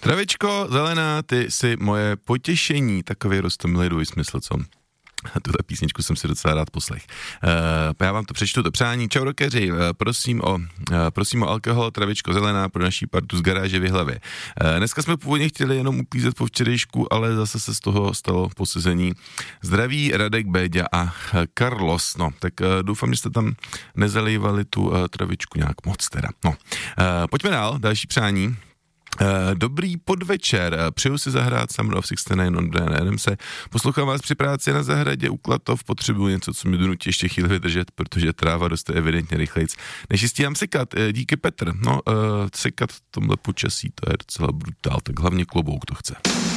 Travičko zelená, ty jsi moje potěšení, takový roztomilý dvojsmysl, co? Tuhle písničku jsem si docela rád poslech. Já vám to přečtu, to přání. Čau rokeři, prosím o alkohol, travičko zelená pro naší partu z garáže v Jihlavě. Dneska jsme původně chtěli jenom uklízet po včerejšku, ale zase se z toho stalo posezení. Zdraví Radek, Béďa a Carlos. No, tak doufám, že jste tam nezalívali tu travičku nějak moc teda. No, pojďme dál, další přání. Dobrý podvečer, přeju si zahrát Summer of 69 on Brian Adamse, poslouchám vás při práci na zahradě u Klatov, potřebuji něco, co mi donutí ještě chvíli vydržet, protože tráva roste evidentně rychlejc. Než si stíhám sekat, díky Petr, sekat v tomhle počasí, to je docela brutál, tak hlavně klobouk to chce.